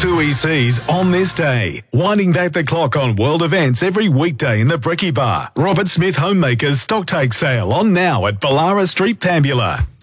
Tui Seas on this day. Winding back the clock on world events every weekday in the Bricky Bar. Robert Smith Homemakers Stocktake Sale on now at Ballara Street, Pambula.